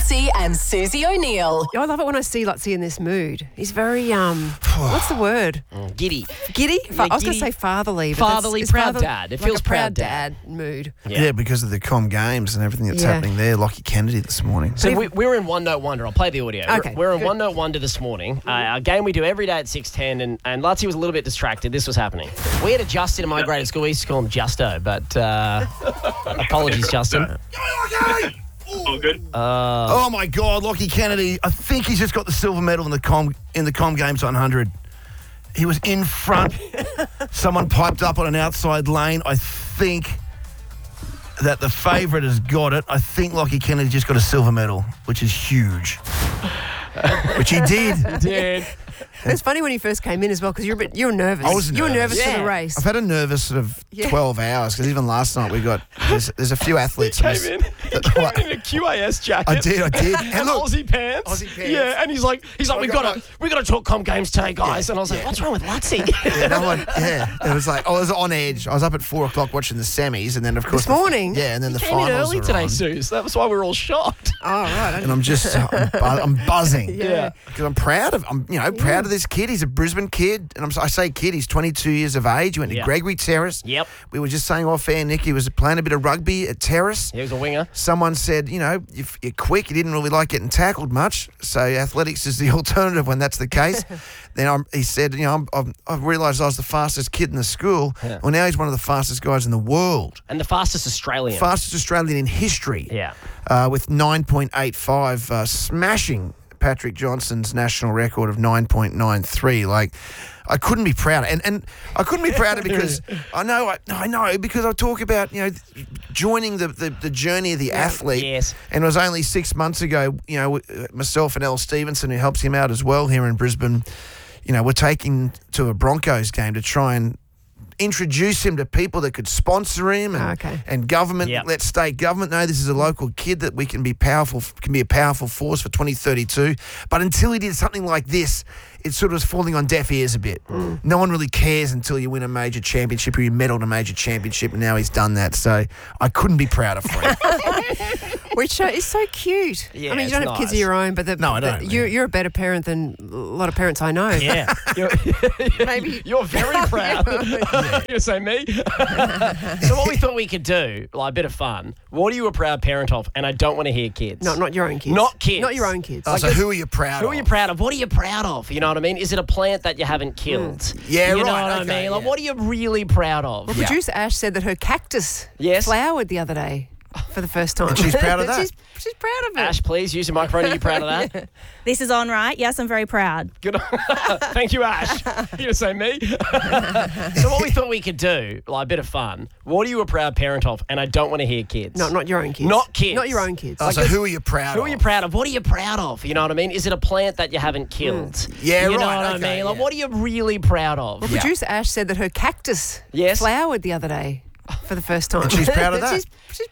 Lutzi and Susie O'Neill. I love it when I see Lutzi in this mood. He's very, what's the word? Giddy. Giddy? Yeah, I was going giddy. to say fatherly. But Fatherly, it's proud dad. It like feels a proud proud dad. mood. Yeah, because of the Com Games and everything that's happening there. Lockie Kennedy this morning. So we're in One Note Wonder. I'll play the audio. Okay, We're in One Note Wonder this morning. A game we do every day at 6:10, and Lutzi was a little bit distracted. This was happening. We had a Justin in my grade school. We used to call him Justo, but apologies, Justin. All good. Oh my God, Lockie Kennedy! I think he's just got the silver medal in the Com Games 100. He was in front. Someone piped up on an outside lane. I think that the favourite has got it. I think Lockie Kennedy just got a silver medal, which is huge. Which he did. Dude. It's funny when you first came in as well because you were nervous. I was You were nervous nervous. for the race. I've had a nervous sort of 12 hours because even last night there's a few athletes. He came in in a QAS jacket. I did. And look, Aussie pants. Aussie pants. Yeah, and he's like, we got to talk Com Games today, guys. And I was like, what's wrong with Lutzi? It was like I was on edge. I was up at 4 o'clock watching the semis, and then of course This morning? and then the Came in finals early were today, on. Suze. That was why we were all shocked. Oh, right. And I'm just I'm buzzing. Yeah. Because I'm proud of proud of this kid. He's a Brisbane kid, and I say kid. He's 22 years of age. He went to Gregory Terrace. Yep. We were just saying off air, Nick. He was playing a bit of rugby at Terrace. He was a winger. Someone said, if you're quick, you didn't really like getting tackled much, so athletics is the alternative when that's the case. Then he said, I've realised I was the fastest kid in the school. Yeah. Well, now he's one of the fastest guys in the world. And the fastest Australian. Fastest Australian in history. Yeah. With 9.85, smashing Patrick Johnson's national record of 9.93. Like, I couldn't be prouder. And I couldn't be prouder because I know because I talk about, joining the journey of the athlete. Yes. And it was only 6 months ago, myself and Elle Stevenson, who helps him out as well here in Brisbane, we're taking to a Broncos game to try and introduce him to people that could sponsor him and government, let state government know this is a local kid that we can be a powerful force for 2032. But until he did something like this, it sort of was falling on deaf ears a bit. No one really cares until you win a major championship or you medal in a major championship, and now he's done that. So I couldn't be prouder for him. Which is so cute. Yeah, I mean, you don't have kids of your own, but No, I don't, you're a better parent than a lot of parents I know. Yeah. Maybe. You're very proud. You say me? So what we thought we could do, like a bit of fun, what are you a proud parent of? And I don't want to hear kids. Not your own kids. Not kids. Not your own kids. So who are you proud of? Who are you proud of? What are you proud of? You know what I mean? Is it a plant that you haven't killed? Yeah, you know right, what I okay, mean? Like, yeah. what are you really proud of? Well, producer Ash said that her cactus flowered the other day for the first time. And she's proud of that? She's proud of it. Ash, please use your microphone. Are you proud of that? This is on, right? Yes, I'm very proud. Good. Thank you, Ash. You say me? So what we thought we could do, like a bit of fun, what are you a proud parent of? And I don't want to hear kids. Not your own kids. Not kids. Not your own kids. So who are you proud of? Who are you proud of? What are you proud of? You know what I mean? Is it a plant that you haven't killed? Yeah, you know right, what I okay, mean? Like, yeah. what are you really proud of? Well, producer Ash said that her cactus flowered the other day for the first time. And she's proud of that? She's